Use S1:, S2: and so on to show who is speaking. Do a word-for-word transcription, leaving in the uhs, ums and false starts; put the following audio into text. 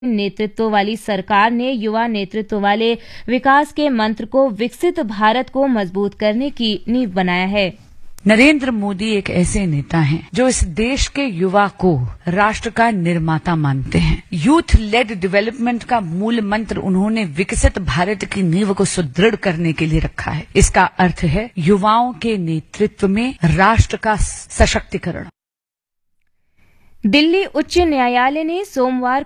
S1: नेतृत्व वाली सरकार ने युवा नेतृत्व वाले विकास के मंत्र को विकसित भारत को मजबूत करने की नींव बनाया है।
S2: नरेंद्र मोदी एक ऐसे नेता हैं जो इस देश के युवा को राष्ट्र का निर्माता मानते हैं। यूथ लेड डेवलपमेंट का मूल मंत्र उन्होंने विकसित भारत की नींव को सुदृढ़ करने के लिए रखा है। इसका अर्थ है युवाओं के नेतृत्व में राष्ट्र का सशक्तिकरण।
S1: दिल्ली उच्च न्यायालय ने सोमवार